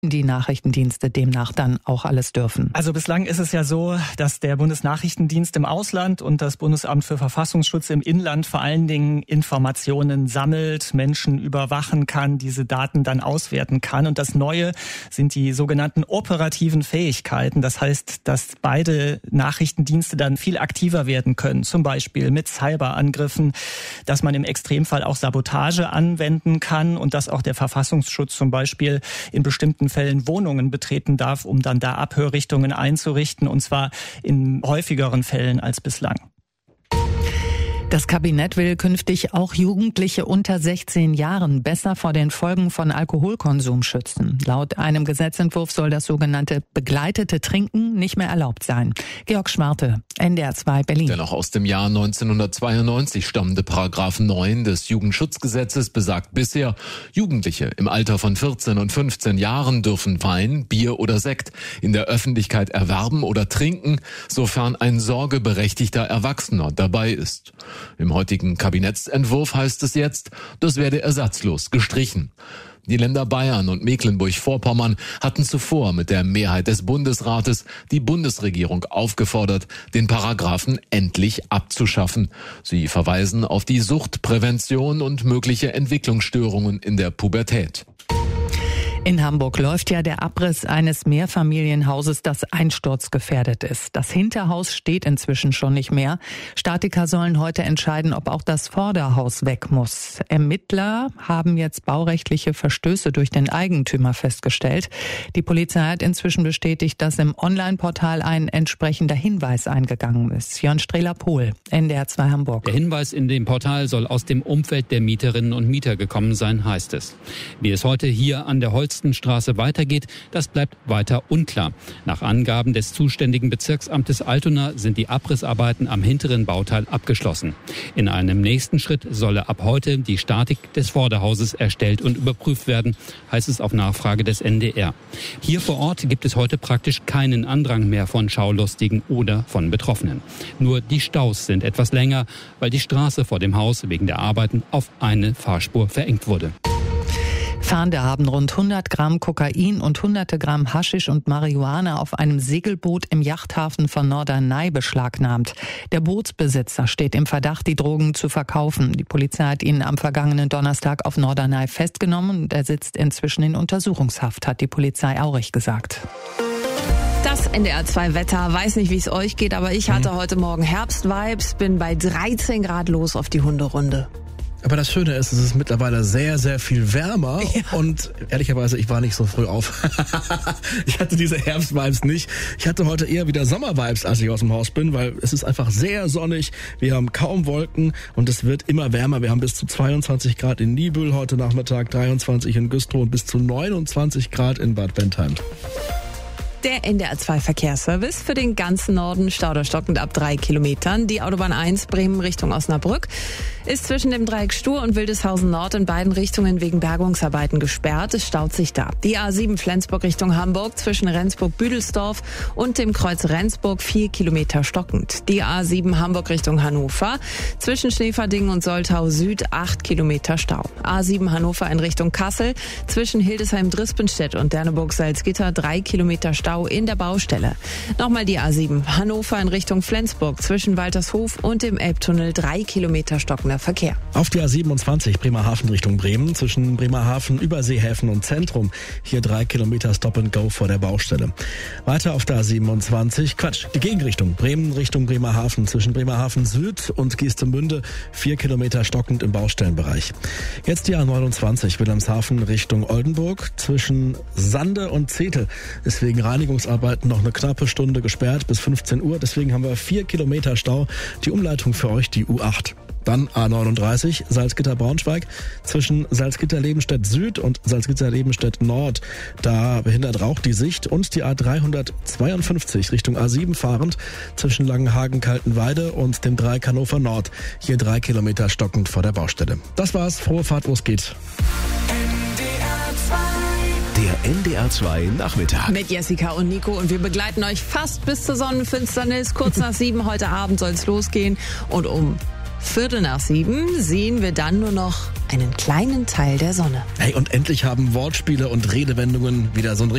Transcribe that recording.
die Nachrichtendienste demnach dann auch alles dürfen. Also bislang ist es ja so, dass der Bundesnachrichtendienst im Ausland und das Bundesamt für Verfassungsschutz im Inland vor allen Dingen Informationen sammelt, Menschen überwachen kann, diese Daten dann auswerten kann. Und das Neue sind die sogenannten operativen Fähigkeiten. Das heißt, dass beide Nachrichtendienste dann viel aktiver werden können. Zum Beispiel mit Cyberangriffen, dass man im Extremfall auch Sabotage anwenden kann und dass auch der Verfassungsschutz zum Beispiel in bestimmten Fällen Wohnungen betreten darf, um dann da Abhörrichtungen einzurichten, und zwar in häufigeren Fällen als bislang. Das Kabinett will künftig auch Jugendliche unter 16 Jahren besser vor den Folgen von Alkoholkonsum schützen. Laut einem Gesetzentwurf soll das sogenannte begleitete Trinken nicht mehr erlaubt sein. Georg Schwarte, NDR 2 Berlin. Der noch aus dem Jahr 1992 stammende Paragraph 9 des Jugendschutzgesetzes besagt bisher, Jugendliche im Alter von 14 und 15 Jahren dürfen Wein, Bier oder Sekt in der Öffentlichkeit erwerben oder trinken, sofern ein sorgeberechtigter Erwachsener dabei ist. Im heutigen Kabinettsentwurf heißt es jetzt, das werde ersatzlos gestrichen. Die Länder Bayern und Mecklenburg-Vorpommern hatten zuvor mit der Mehrheit des Bundesrates die Bundesregierung aufgefordert, den Paragraphen endlich abzuschaffen. Sie verweisen auf die Suchtprävention und mögliche Entwicklungsstörungen in der Pubertät. In Hamburg läuft ja der Abriss eines Mehrfamilienhauses, das einsturzgefährdet ist. Das Hinterhaus steht inzwischen schon nicht mehr. Statiker sollen heute entscheiden, ob auch das Vorderhaus weg muss. Ermittler haben jetzt baurechtliche Verstöße durch den Eigentümer festgestellt. Die Polizei hat inzwischen bestätigt, dass im Online-Portal ein entsprechender Hinweis eingegangen ist. Jörn Strehler-Pohl, NDR 2 Hamburg. Der Hinweis in dem Portal soll aus dem Umfeld der Mieterinnen und Mieter gekommen sein, heißt es. Wie es heute hier an der Holstenstraße weitergeht, das bleibt weiter unklar. Nach Angaben des zuständigen Bezirksamtes Altona sind die Abrissarbeiten am hinteren Bauteil abgeschlossen. In einem nächsten Schritt solle ab heute die Statik des Vorderhauses erstellt und überprüft werden, heißt es auf Nachfrage des NDR. Hier vor Ort gibt es heute praktisch keinen Andrang mehr von Schaulustigen oder von Betroffenen. Nur die Staus sind etwas länger, weil die Straße vor dem Haus wegen der Arbeiten auf eine Fahrspur verengt wurde. Fahnder haben rund 100 Gramm Kokain und hunderte Gramm Haschisch und Marihuana auf einem Segelboot im Yachthafen von Norderney beschlagnahmt. Der Bootsbesitzer steht im Verdacht, die Drogen zu verkaufen. Die Polizei hat ihn am vergangenen Donnerstag auf Norderney festgenommen und er sitzt inzwischen in Untersuchungshaft, hat die Polizei Aurich gesagt. Das NDR 2 Wetter, weiß nicht, wie es euch geht, aber ich hatte heute Morgen Herbstvibes, bin bei 13 Grad los auf die Hunderunde. Aber das Schöne ist, es ist mittlerweile sehr, sehr viel wärmer und ehrlicherweise, ich war nicht so früh auf. Ich hatte diese Herbstvibes nicht. Ich hatte heute eher wieder Sommervibes, als ich aus dem Haus bin, weil es ist einfach sehr sonnig. Wir haben kaum Wolken und es wird immer wärmer. Wir haben bis zu 22 Grad in Niebüll heute Nachmittag, 23 in Güstrow und bis zu 29 Grad in Bad Bentheim. Der NDR 2 Verkehrsservice für den ganzen Norden, Stauder stockend ab 3 Kilometern. Die Autobahn 1 Bremen Richtung Osnabrück ist zwischen dem Dreieck Stur und Wildeshausen Nord in beiden Richtungen wegen Bergungsarbeiten gesperrt. Es staut sich da. Die A7 Flensburg Richtung Hamburg zwischen Rendsburg-Büdelsdorf und dem Kreuz Rendsburg 4 Kilometer stockend. Die A7 Hamburg Richtung Hannover zwischen Schneeverdingen und Soltau Süd 8 Kilometer Stau. A7 Hannover in Richtung Kassel zwischen Hildesheim-Drispenstedt und Derneburg-Salzgitter 3 Kilometer Stau in der Baustelle. Nochmal die A7 Hannover in Richtung Flensburg zwischen Waltershof und dem Elbtunnel 3 Kilometer stockender Verkehr. Auf der A27 Bremerhaven Richtung Bremen zwischen Bremerhaven, Überseehäfen und Zentrum. Hier 3 Kilometer Stop and Go vor der Baustelle. Weiter auf der A27, die Gegenrichtung. Bremen Richtung Bremerhaven zwischen Bremerhaven Süd und Geestemünde 4 Kilometer stockend im Baustellenbereich. Jetzt die A29 Wilhelmshaven Richtung Oldenburg zwischen Sande und Zetel. Deswegen Reinigungsarbeiten noch eine knappe Stunde gesperrt bis 15 Uhr. Deswegen haben wir 4 Kilometer Stau. Die Umleitung für euch die U8. Dann A39 Salzgitter-Braunschweig zwischen Salzgitter-Lebenstedt Süd und Salzgitter-Lebenstedt Nord. Da behindert Rauch die Sicht. Und die A352 Richtung A7 fahrend zwischen Langenhagen-Kaltenweide und dem Dreieck Hannover Nord. Hier 3 Kilometer stockend vor der Baustelle. Das war's. Frohe Fahrt, wo es geht. Der NDR 2 Nachmittag. Mit Jessica und Nico und wir begleiten euch fast bis zur Sonnenfinsternis. Kurz nach 7 heute Abend soll es losgehen und um 6:15 sehen wir dann nur noch einen kleinen Teil der Sonne. Hey, und endlich haben Wortspiele und Redewendungen wieder so ein